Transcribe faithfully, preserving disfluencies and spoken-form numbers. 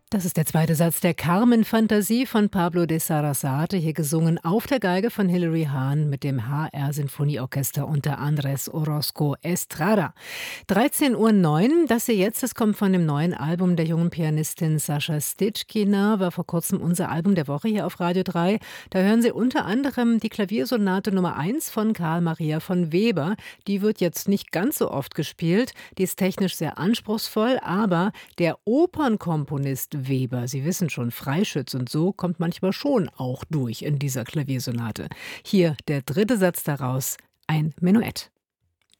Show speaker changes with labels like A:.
A: Das ist der zweite Satz der Carmen-Fantasie von Pablo de Sarasate, hier gesungen auf der Geige von Hilary Hahn mit dem H R-Sinfonieorchester unter Andrés Orozco Estrada. dreizehn Uhr neun, das hier jetzt, das kommt von dem neuen Album der jungen Pianistin Sascha Stitschkina, war vor kurzem unser Album der Woche hier auf Radio drei. Da hören Sie unter anderem die Klaviersonate Nummer eins von Karl Maria von Weber. Die wird jetzt nicht ganz so oft gespielt, die ist technisch sehr anspruchsvoll, aber der Opernkomponist Weber, Sie wissen schon, Freischütz und so, kommt manchmal schon auch durch in dieser Klaviersonate. Hier der dritte Satz daraus, ein Menuett.